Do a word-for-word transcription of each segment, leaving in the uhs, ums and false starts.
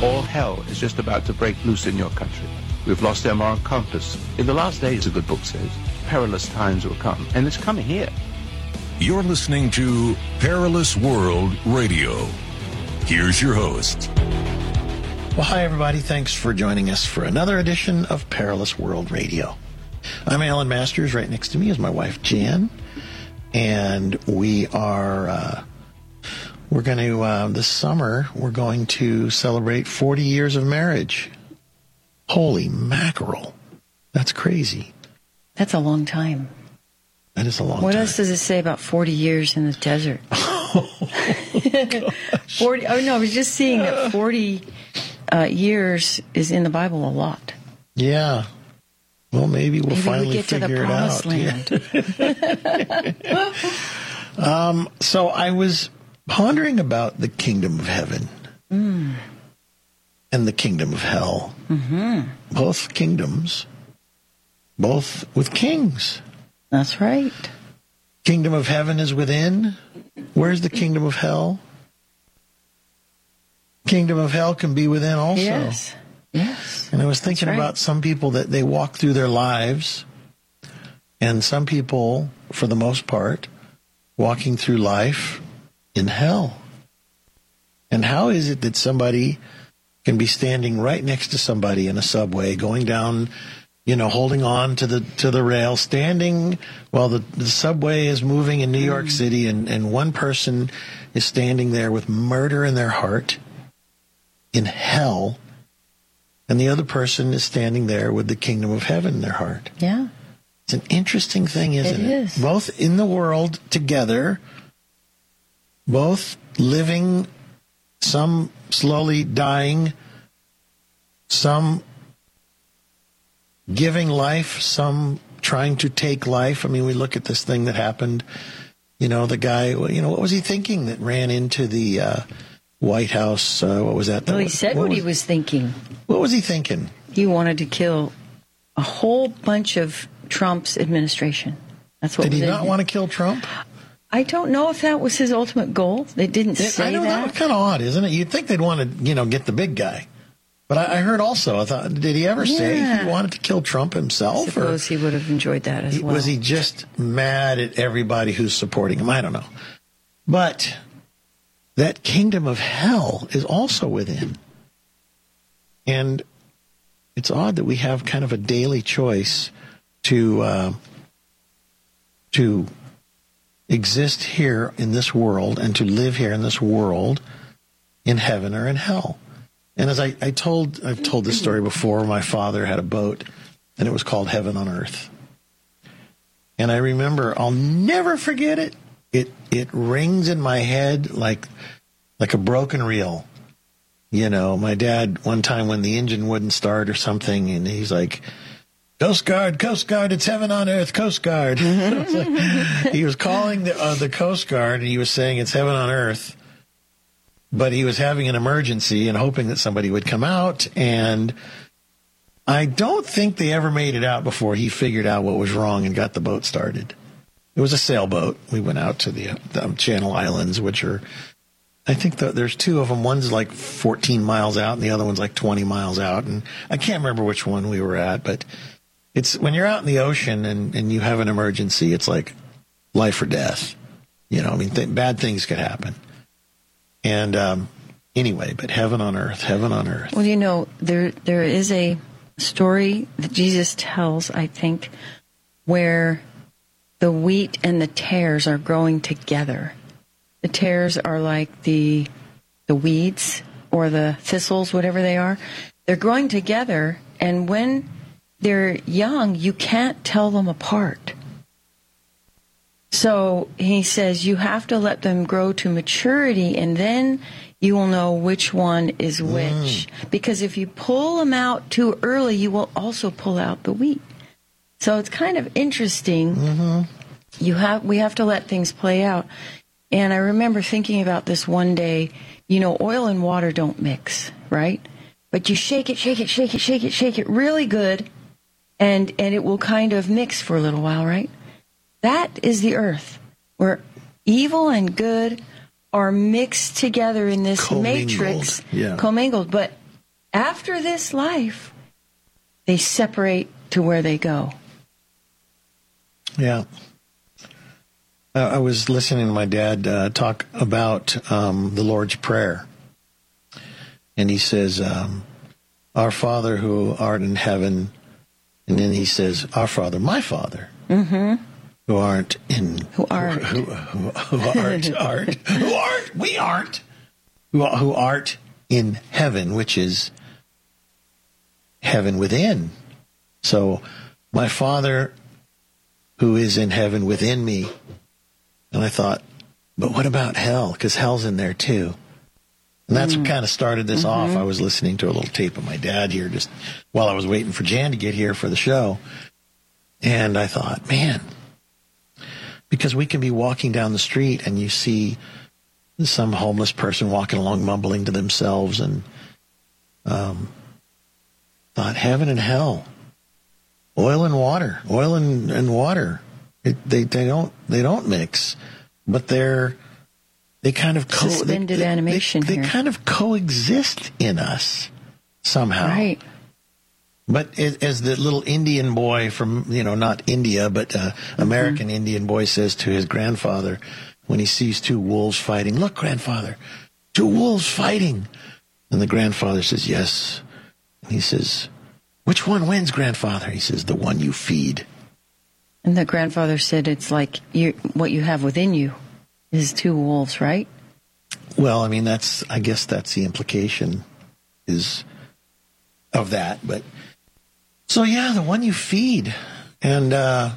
all hell is just about to break loose in your country. We've lost our moral compass. In the last days, a good book says, perilous times will come, and it's coming here. You're listening to Perilous World Radio. Here's your host. Well, hi, everybody. Thanks for joining us for another edition of Perilous World Radio. I'm Alan Masters. Right next to me is my wife, Jan. And we are, uh, we're going to, uh, this summer, we're going to celebrate forty years of marriage. Holy mackerel. That's crazy. That's a long time. That is a long what time. What else does it say about forty years in the desert? Oh, forty. Oh, no, I was just seeing that forty uh, years is in the Bible a lot. Yeah. Well, maybe we'll maybe finally we get figure to the it promised out. land. um, so I was pondering about the kingdom of heaven mm. and the kingdom of hell. Mm-hmm. Both kingdoms, both with kings. That's right. Kingdom of heaven is within. Where's the kingdom of hell? Kingdom of hell can be within also. Yes. Yes. And I was thinking right. about some people that they walk through their lives, and some people, for the most part, walking through life in hell. And how is it that somebody can be standing right next to somebody in a subway, going down, you know, holding on to the to the rail, standing while the, the subway is moving in New York City, and, and one person is standing there with murder in their heart in hell, and the other person is standing there with the kingdom of heaven in their heart. Yeah. It's an interesting thing, isn't it? It is. Both in the world together, both living, some slowly dying, some giving life, some trying to take life. I mean, we look at this thing that happened, you know, the guy, you know, what was he thinking that ran into the uh, White House? Uh, what was that? Well, he said what, what was, he was thinking. What was he thinking? He wanted to kill a whole bunch of Trump's administration. That's what Did was he in not it. want to kill Trump? I don't know if that was his ultimate goal. They didn't It, say I know that. that was kind of odd, isn't it? You'd think they'd want to, you know, get the big guy. But I, I heard also, I thought, did he ever Yeah. say he wanted to kill Trump himself? I suppose or he would have enjoyed that as he, well. was he just mad at everybody who's supporting him? I don't know. But that kingdom of hell is also within. And it's odd that we have kind of a daily choice to uh, to exist here in this world and to live here in this world in heaven or in hell. And as I, I told, I've told this story before, my father had a boat and it was called Heaven on Earth. And I remember, I'll never forget it. It, it rings in my head like, like a broken reel. You know, my dad, one time when the engine wouldn't start or something, and he's like, Coast Guard, Coast Guard, it's heaven on earth, Coast Guard. Like, he was calling the, uh, the Coast Guard, and he was saying it's heaven on earth. But he was having an emergency and hoping that somebody would come out. And I don't think they ever made it out before he figured out what was wrong and got the boat started. It was a sailboat. We went out to the, the Channel Islands, which are, I think the, there's two of them. One's like fourteen miles out and the other one's like twenty miles out. And I can't remember which one we were at, but it's when you're out in the ocean and, and you have an emergency, it's like life or death. You know, I mean, th- bad things could happen. And um, anyway, but heaven on earth, heaven on earth. Well, you know, there there is a story that Jesus tells, I think, where the wheat and the tares are growing together. The tares are like the the weeds or the thistles, whatever they are. They're growing together, and when they're young, you can't tell them apart. So he says you have to let them grow to maturity, and then you will know which one is which. Mm. Because if you pull them out too early, you will also pull out the wheat. So it's kind of interesting. Mm-hmm. You have we have to let things play out. And I remember thinking about this one day. You know, oil and water don't mix, right? But you shake it, shake it, shake it, shake it, shake it really good, and and it will kind of mix for a little while, right? That is the earth, where evil and good are mixed together in this commingled. matrix, yeah. commingled. But after this life, they separate to where they go. Yeah. Uh, I was listening to my dad uh, talk about um, the Lord's Prayer. And he says, um, Our Father who art in heaven. And then he says, Our Father, my Father. Mm-hmm. Who aren't in... Who aren't. Who, who, who aren't, aren't. Who aren't. We aren't. Who, who art in heaven, which is heaven within. So, my Father who is in heaven within me. And I thought, but what about hell? Because hell's in there too. And that's mm. what kind of started this mm-hmm. off. I was listening to a little tape of my dad here just while I was waiting for Jan to get here for the show. And I thought, man, because we can be walking down the street and you see some homeless person walking along mumbling to themselves, and um, thought heaven and hell, oil and water, oil and, and water. It, they they don't they don't mix, but they're they kind of co- suspended they, animation they, here. They kind of coexist in us somehow, right? But as the little Indian boy from, you know, not India, but uh, American mm-hmm. Indian boy says to his grandfather when he sees two wolves fighting, "Look, grandfather, two wolves fighting." And the grandfather says, "Yes." And he says, "Which one wins, grandfather?" He says, "The one you feed." And the grandfather said, it's like you, what you have within you is two wolves, right? Well, I mean, that's, I guess that's the implication is of that. But so, yeah, the one you feed. And uh,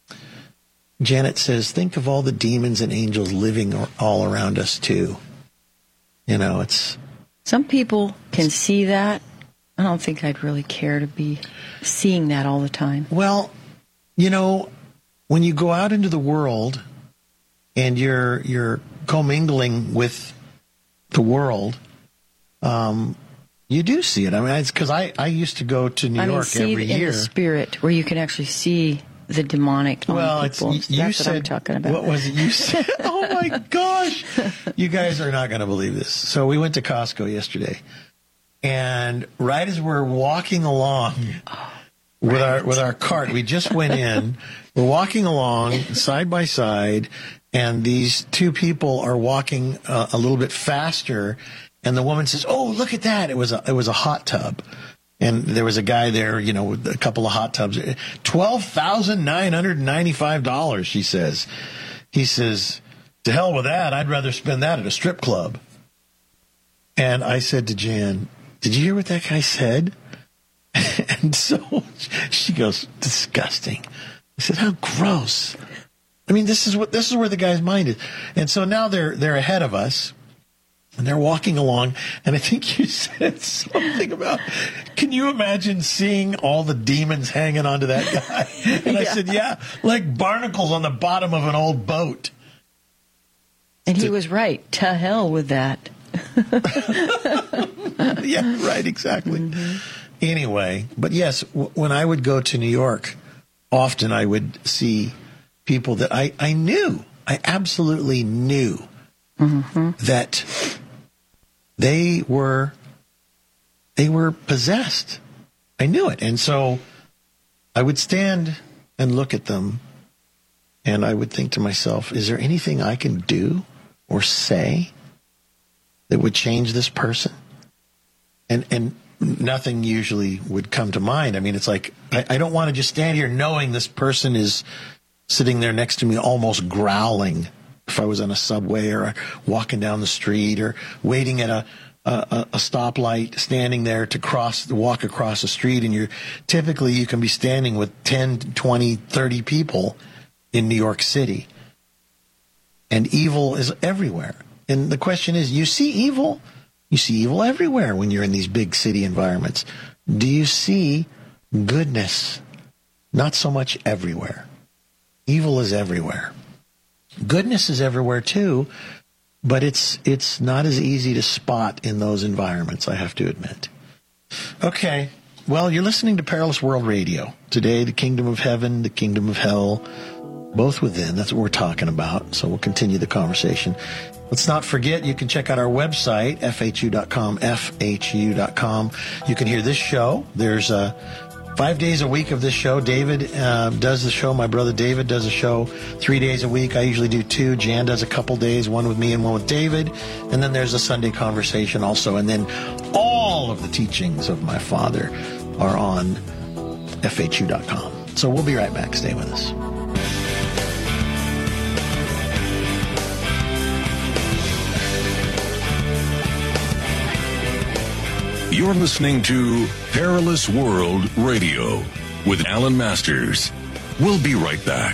Janet says, think of all the demons and angels living all around us, too. You know, it's... Some people can see that. I don't think I'd really care to be seeing that all the time. Well, you know, when you go out into the world and you're you're commingling with the world, um, you do see it. I mean, it's because I, I used to go to New I mean, York see every it in year. The spirit, where you can actually see the demonic on well, people. It's, you That's said, what I'm talking about. What was it you said? Oh, my gosh. You guys are not going to believe this. So we went to Costco yesterday. And right as we're walking along oh, with right. our with our cart, we just went in. We're walking along side by side, and these two people are walking uh, a little bit faster. And the woman says, "Oh, look at that! It was a it was a hot tub." And there was a guy there, you know, with a couple of hot tubs. twelve thousand nine hundred ninety-five dollars, she says. He says, "To hell with that. I'd rather spend that at a strip club." And I said to Jan, "Did you hear what that guy said?" And so she goes, "Disgusting." I said, "How gross." I mean, this is what this is where the guy's mind is. And so now they're they're ahead of us. And they're walking along, and I think you said something about, can you imagine seeing all the demons hanging onto that guy? And I yeah. said, yeah, like barnacles on the bottom of an old boat. And he to, was right. To hell with that. Yeah, right, exactly. Mm-hmm. Anyway, but yes, w- when I would go to New York, often I would see people that I, I knew, I absolutely knew mm-hmm. that they were they were possessed. I knew it. And so I would stand and look at them, and I would think to myself, is there anything I can do or say that would change this person? And and nothing usually would come to mind. I mean, it's like, I, I don't want to just stand here knowing this person is sitting there next to me almost growling. If I was on a subway or walking down the street or waiting at a, a, a stoplight, standing there to cross, walk across the street, and you're typically you can be standing with ten, twenty, thirty people in New York City. And evil is everywhere. And the question is, you see evil? You see evil everywhere when you're in these big city environments. Do you see goodness? Not so much everywhere. Evil is everywhere. Goodness is everywhere too, but it's it's not as easy to spot in those environments, I have to admit. Okay, well, you're listening to Perilous World Radio. Today, the kingdom of heaven, the kingdom of hell, both within. That's what we're talking about, so we'll continue the conversation. Let's not forget, you can check out our website, F H U dot com, F H U dot com. You can hear this show. There's uh, five days a week of this show. David uh, does the show. My brother David does a show three days a week. I usually do two. Jan does a couple days, one with me and one with David. And then there's a Sunday conversation also. And then all of the teachings of my father are on F H U dot com. So we'll be right back. Stay with us. You're listening to Perilous World Radio with Alan Masters. We'll be right back.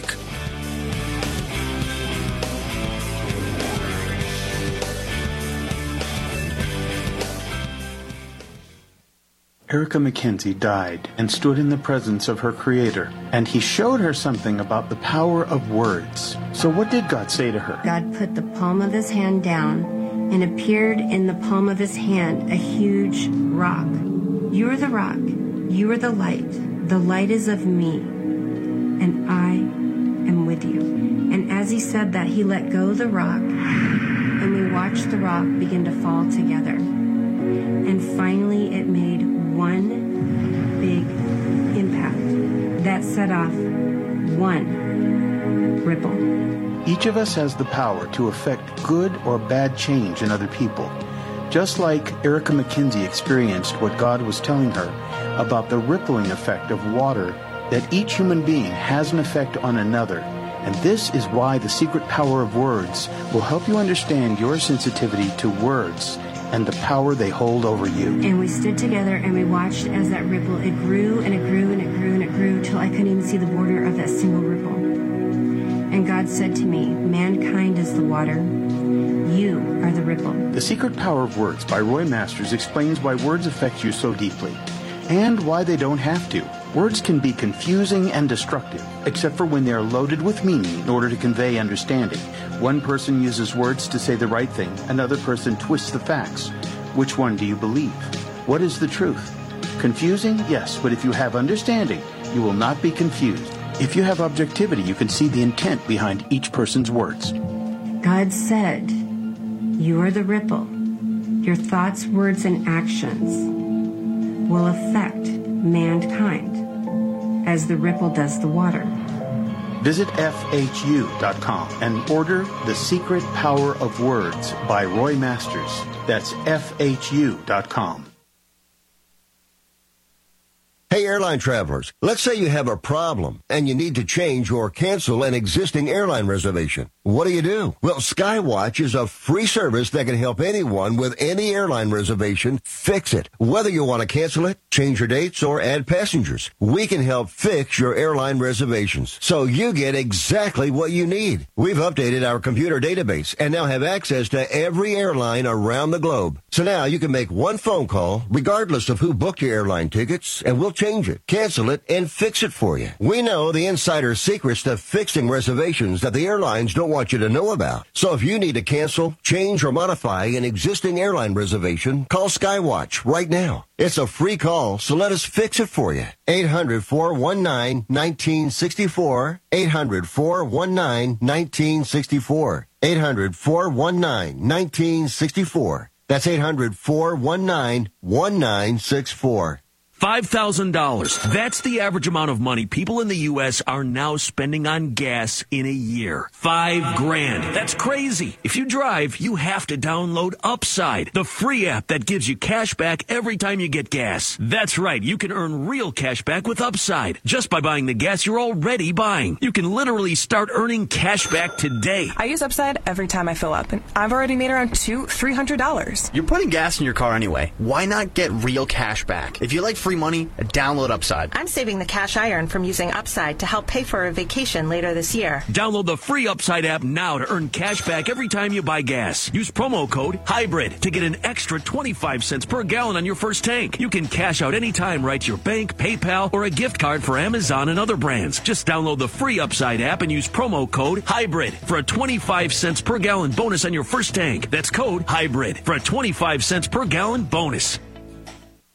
Erica McKenzie died and stood in the presence of her Creator, and He showed her something about the power of words. So what did God say to her? God put the palm of His hand down and appeared in the palm of His hand a huge rock. You are the rock. You are the light. The light is of me, and I am with you. And as He said that, He let go of the rock, and we watched the rock begin to fall together. And finally, it made one big impact that set off one ripple. Each of us has the power to affect good or bad change in other people. Just like Erica McKenzie experienced what God was telling her about the rippling effect of water, that each human being has an effect on another. And this is why the secret power of words will help you understand your sensitivity to words and the power they hold over you. And we stood together and we watched as that ripple, it grew and it grew and it grew and it grew till I couldn't even see the border of that single ripple. And God said to me, mankind is the water. You are the ripple. The Secret Power of Words by Roy Masters explains why words affect you so deeply, and why they don't have to. Words can be confusing and destructive, except for when they are loaded with meaning in order to convey understanding. One person uses words to say the right thing, another person twists the facts. Which one do you believe? What is the truth? Confusing? Yes, but if you have understanding, you will not be confused. If you have objectivity, you can see the intent behind each person's words. God said, you are the ripple. Your thoughts, words, and actions will affect mankind as the ripple does the water. Visit F H U dot com and order The Secret Power of Words by Roy Masters. That's F H U dot com. Hey, airline travelers, let's say you have a problem and you need to change or cancel an existing airline reservation. What do you do? Well, Skywatch is a free service that can help anyone with any airline reservation fix it. Whether you want to cancel it, change your dates, or add passengers, we can help fix your airline reservations so you get exactly what you need. We've updated our computer database and now have access to every airline around the globe. So now you can make one phone call regardless of who booked your airline tickets, and we'll change it, cancel it, and fix it for you. We know the insider secrets to fixing reservations that the airlines don't want you to know about. So if you need to cancel, change, or modify an existing airline reservation, call Skywatch right now. It's a free call, so let us fix it for you. eight hundred, four one nine, one nine six four. eight hundred, four one nine, one nine six four. eight hundred, four one nine, one nine six four. That's eight hundred, four one nine, one nine six four. five thousand dollars. That's the average amount of money people in the U S are now spending on gas in a year. Five grand. That's crazy. If you drive, you have to download Upside, the free app that gives you cash back every time you get gas. That's right. You can earn real cash back with Upside just by buying the gas you're already buying. You can literally start earning cash back today. I use Upside every time I fill up, and I've already made around two, three hundred dollars. You're putting gas in your car anyway. Why not get real cash back? If you like free money, download Upside. I'm saving the cash I earn from using Upside to help pay for a vacation later this year. Download the free Upside app now to earn cash back every time you buy gas. Use promo code HYBRID to get an extra twenty-five cents per gallon on your first tank. You can cash out anytime right to your bank, PayPal, or a gift card for Amazon and other brands. Just download the free Upside app and use promo code HYBRID for a twenty-five cents per gallon bonus on your first tank. That's code HYBRID for a twenty-five cents per gallon bonus.